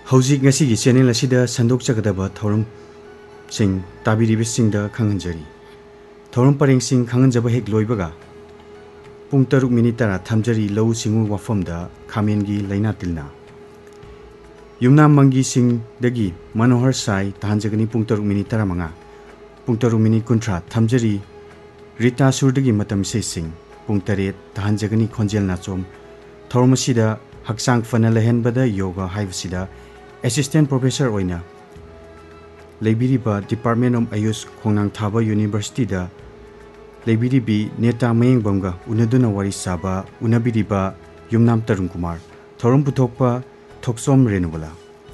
Hauzik ngasi channel asida sandok chakadaba thorum sing tabiribi singda khanganjari. Thorum pareng sing khanganjaba hek loibaga. Pung 6 minute tara thamjari lau singu wafamda khamengi laina tilna. Yumna mangi sing dagi Manohar Sai tahanjagani pung 6 minute tara manga. Pung 6 minute kuntra thamjari Rita Surdagi matam se sing pung 8 tahanjagani khonjel nachom. Thorum asida haksang fana lehenbada yoga haibsida Assistant Professor oina Leibiriba Department of Ayush Khongnang Thaba University da Leibiribi Neta Mayeng Bamga unaduna wari saba unabiriba Yumnam Tarun Kumar Thorum Puthokpa Thoksom Renubala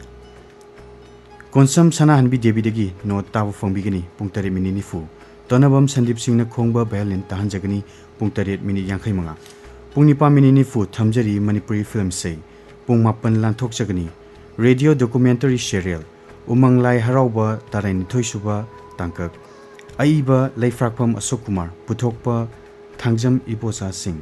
Konsam Sana Hanbi Debidagi no Tawa Fongbigani Pungtare Minini Fu Tonabam Sandip Singh na Khongba Bailin Tahanjagani Pungtare Mini Yankai Manga Pungnipa Minini Fu Thamjari Manipuri Film Say Pung Mapan Lanthok Jagani Radio Documentary Serial Umang Lai Harauba Tarain Thoisuba Tangkak Aiba Laifrakpam Ashok Kumar Puthokpa Thangjam Iposa Singh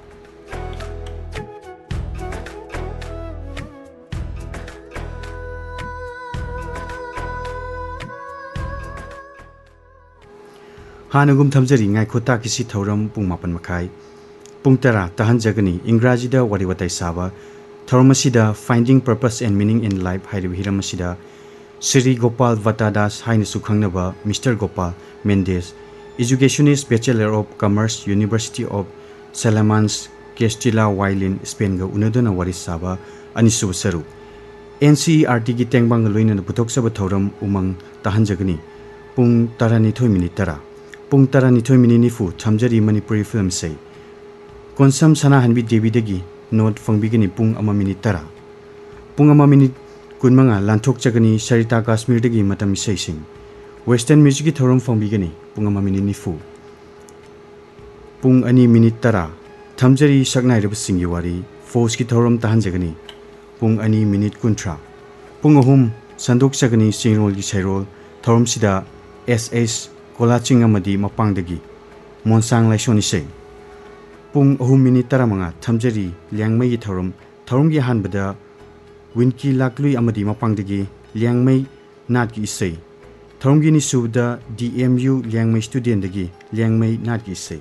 Hanagum Thamjari Ngai Khota Kisi Thoram Pung Mapan Makai Pung Tara Tahanjagani Ingrajida Wariwatai Saba Thorumasida Finding Purpose and Meaning in Life Hairibi Hiramasida Sri Gopal Vatadas Haina Sukhangnaba Mr. Gopal Mendes Educationist Bachelor of Commerce University of Salamans Castilla Wailin Spain ga unaduna waris saba anisu saru NCERT gi tengbang loina putok saba thoram umang tahanjagani pung 12 minute tara pung 12 minute ni fu thamjari Manipuri film sei konsam sana hanbi devi degi Note Fongbigani Pung Ama Minute Tara Pung Ama Minute Kunmanga Lanthok Chagani Sarita Kashmir Degi Matam Sing Western Music Thorum Fongbigani Pung Ama Minute Nifu Pung Ani Minute Tara Thamjari Saknai Rab Singiwari Fos Ki Thorum Tahanjagani Pung Ani Minute Kuntra Pung Ahum Sandok Chagani Singrol Gi Sairol Thorum Sida SS Kolaching Amadi Mapang Degi Monsang Laishoni Sei Pung 3 minute tara manga thamjari liangmai gi thorum gi hanbada winki laklui amadi mapangdagi liangmai nat gi isei thorum gi ni subda DMU liangmai student dagi liangmai nat gi isei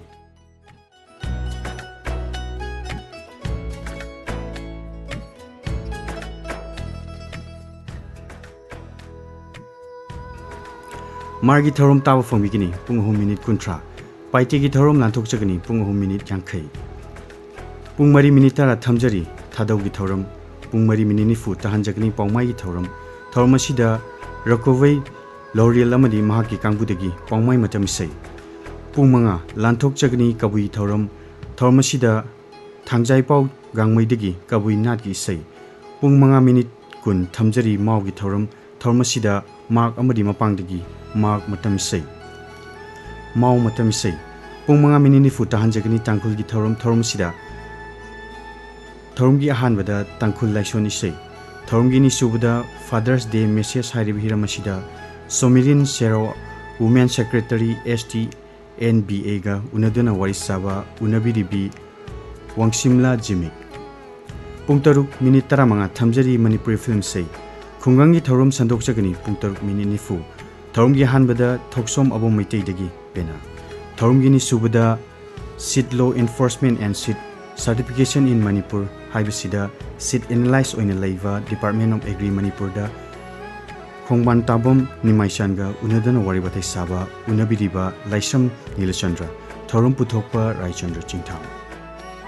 margi thorum tawa fongbigini pung 3 minute kuntra Paiti gi thorum lanthok chagani pung 3 minute yankai pung 3 minute tara thamjari thadau gi thorum pung 3 minute ni fu tahanjagani paumai gi thorum asida Rakovai Laurel amadi mahaki kangbudagi paumai matam sei pung manga lanthok chagani kabui thorum asida thangjai pau gangmai dagi kabui nat gi sei pung manga minute kun thamjari mau gi thorum asida mark amadi mapang dagi mark matam sei Mau matam sei pung manga minini fu tahanjagani tangkhul gi thorum sida thorum gi ahanbada tangkhul laishoni sei thorum gi ni subada Father's Day message hairibi hiramasida Somirin Sero Women Secretary ST NBA ga unaduna warisaba unabiribi Wangsimla Jimmy pung 3 minute tara manga thamjari Manipuri film sei khungangi thorum sandok chagani pung 3 minini fu thorum gi ahanbada thoksom abo maitai dagi Pena. Thorum gi ni subada Seat Law Enforcement and Seat Certification in Manipur haibasida Seat Analyze oina leiva Department of Agri Manipur da Khongban Tabam Nimaishanga unadana waribatai saba unabiriba Laisam Nilachandra Thorum Puthokpa Raichandra Chingtham